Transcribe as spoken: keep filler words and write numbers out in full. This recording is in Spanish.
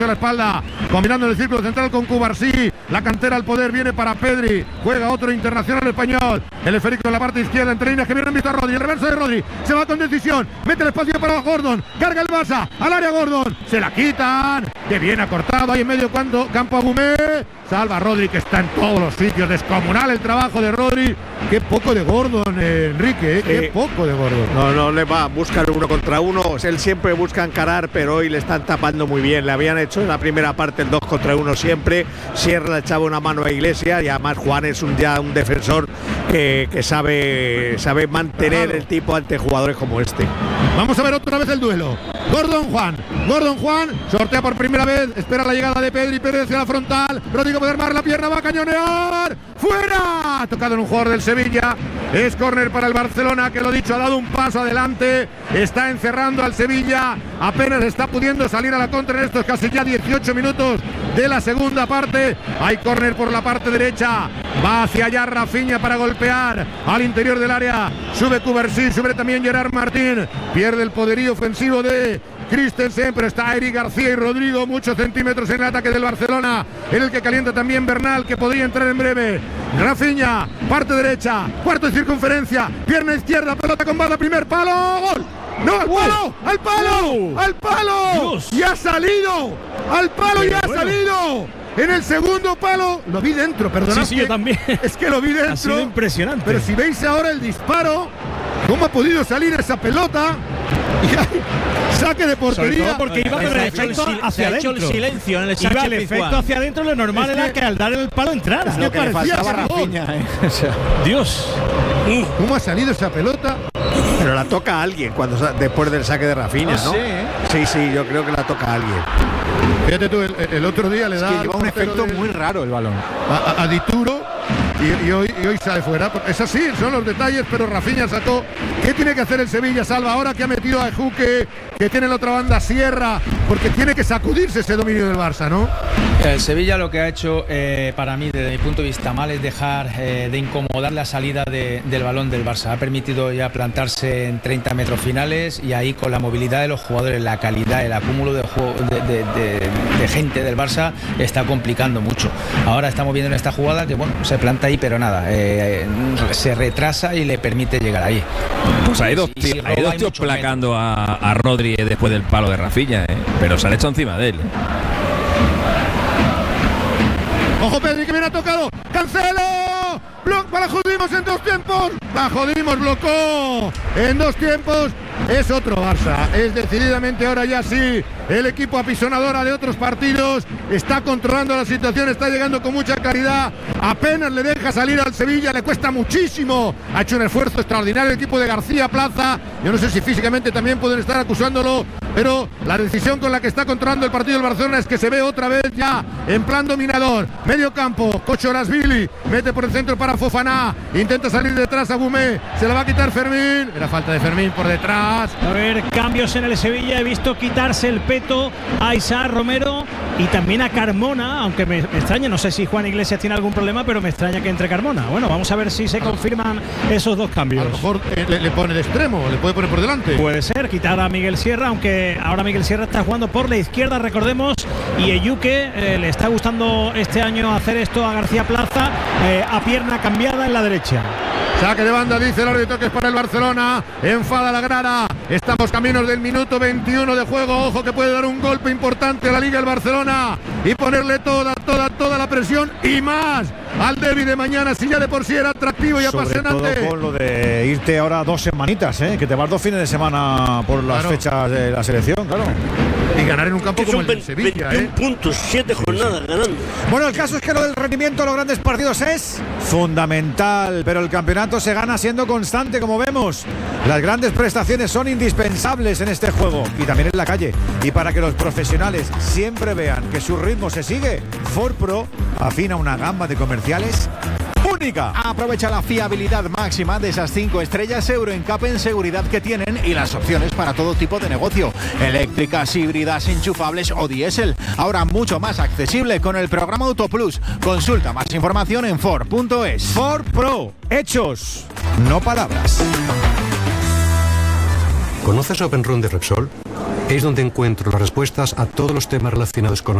a la espalda, combinando en el círculo central con Cubarsí. La cantera al poder viene para Pedri. Juega otro internacional español. El esférico en la parte izquierda entre líneas que vienen visto a Rodri. El reverso de Rodri. Se va con decisión. Mete el espacio para Gordon. Carga el Barça. Al área Gordon. Se la quitan. Que bien acortado ahí en medio cuando campo a Bumé. Salva a Rodri, que está en todos los sitios. Descomunal el trabajo de Rodri. Qué poco de Gordon, eh, Enrique. Eh. Qué sí. poco de Gordon. No, no le va a buscar uno contra uno. Él siempre busca encarar, pero hoy le están tapando muy bien. Le habían hecho en la primera parte el dos contra uno siempre. Sierra le echaba una mano a Iglesias y además Juan es un, ya un defensor que, que sabe, sabe mantener claro. el tipo ante jugadores como este. Vamos a ver otra vez el duelo. Gordon Juan. Gordon Juan sortea por primera vez. Espera la llegada de Pedri. Pedri hacia la frontal. Rodrigo puede armar la pierna. Va a cañonear. ¡Fuera! Ha tocado en un jugador del Sevilla. Es córner para el Barcelona, que lo dicho, ha dado un paso adelante. Está encerrando al Sevilla. Apenas está pudiendo salir a la contra en estos casi ya dieciocho minutos de la segunda parte. Hay córner por la parte derecha. Va hacia allá Rafinha para golpear al interior del área. Sube Cubarsí, sube también Gerard Martín. Pierde el poderío ofensivo de Christensen, pero está Eric García y Rodrigo, muchos centímetros en el ataque del Barcelona, en el que calienta también Bernal, que podría entrar en breve. Rafinha, parte derecha, cuarto de circunferencia, pierna izquierda, pelota con bala, primer palo, gol. ¡No, al palo! ¡Al palo! ¡Al palo! Dios. ¡Y ha salido! ¡Al palo y ha bueno. salido! En el segundo palo, lo vi dentro, perdonad. Sí, sí, yo también. Es que lo vi dentro. Ha sido impresionante. Pero si veis ahora el disparo, cómo ha podido salir esa pelota. Y hay saque de portería. Porque iba con el efecto hacia adentro. El silencio en el iba el efecto hacia adentro, lo normal es que, era que al dar el palo entrara. Es lo que, que le faltaba a Rafinha, ¿eh? O sea, Dios. ¿Cómo ha salido esa pelota? Pero la toca a alguien cuando después del saque de Rafinha, ¿no? Sí, ¿eh? sí, sí, yo creo que la toca a alguien. Fíjate tú, el, el otro día le es da que lleva un efecto de, muy raro el balón. A, a, a Dituro y, y, hoy, y hoy sale fuera. Es así, son los detalles, pero Rafinha sacó. ¿Qué tiene que hacer el Sevilla, Salva? Ahora que ha metido a Juque, que tiene la otra banda Sierra, porque tiene que sacudirse ese dominio del Barça, ¿no? El Sevilla lo que ha hecho, eh, para mí, desde mi punto de vista, mal es dejar eh, de incomodar la salida de, del balón del Barça. Ha permitido ya plantarse en treinta metros finales y ahí con la movilidad de los jugadores, la calidad, el acúmulo de, juego, de, de, de, de gente del Barça está complicando mucho. Ahora estamos viendo en esta jugada que bueno, se planta ahí, pero nada, eh, se retrasa y le permite llegar ahí. Pues ha ido, sí, sí, ha ido tío placando a, a Rodri después del palo de Rafinha, ¿eh? Pero se ha hecho encima de él. Ojo Pedri, que bien ha tocado. ¡Cancelo! ¡Bloc! ¡La jodimos en dos tiempos! ¡La jodimos! ¡Blocó! En dos tiempos. Es otro Barça. Es decididamente ahora ya sí el equipo apisonadora de otros partidos. Está controlando la situación, está llegando con mucha claridad. Apenas le deja salir al Sevilla, le cuesta muchísimo. Ha hecho un esfuerzo extraordinario el equipo de García Plaza. Yo no sé si físicamente también pueden estar acusándolo, pero la decisión con la que está controlando el partido del Barcelona es que se ve otra vez ya en plan dominador. Medio campo, Kochorasvili mete por el centro para Fofana, intenta salir detrás a Bumé, se la va a quitar Fermín. Era falta de Fermín por detrás. A ver, cambios en el Sevilla. He visto quitarse el peto a Isaac Romero y también a Carmona, aunque me, me extraña, no sé si Juan Iglesias tiene algún problema, pero me extraña que entre Carmona. Bueno, vamos a ver si se confirman esos dos cambios. A lo mejor eh, le, le pone de extremo, le puede poner por delante. Puede ser, quitar a Miguel Sierra, aunque ahora Miguel Sierra está jugando por la izquierda, recordemos, y Eyuke eh, le está gustando este año hacer esto a García Plaza, eh, a pierna cambiada en la derecha. Saque de banda, dice el árbitro, que es para el Barcelona. Enfada la grada. Estamos caminos del minuto veintiuno de juego. Ojo que puede dar un golpe importante a la Liga el Barcelona y ponerle toda, toda, toda la presión y más al derbi de mañana, si ya de por sí era atractivo y sobre apasionante. Todo con lo de irte ahora dos semanitas, ¿eh? Que te vas dos fines de semana por las claro. fechas de la selección, claro. Y ganar en un campo como el de Sevilla, veintiún ¿eh? puntos, siete jornadas ganando. Bueno, el caso es que lo del rendimiento de los grandes partidos es fundamental, pero el campeonato se gana siendo constante, como vemos. Las grandes prestaciones son indispensables en este juego y también en la calle. Y para que los profesionales siempre vean que su ritmo se sigue, Ford Pro afina una gama de comerciales única. Aprovecha la fiabilidad máxima de esas cinco estrellas Euro N C A P en seguridad que tienen y las opciones para todo tipo de negocio. Eléctricas, híbridas, enchufables o diésel. Ahora mucho más accesible con el programa Autoplus. Consulta más información en Ford punto es. Ford Pro. Hechos, no palabras. ¿Conoces Open Run de Repsol? es donde encuentro las respuestas a todos los temas relacionados con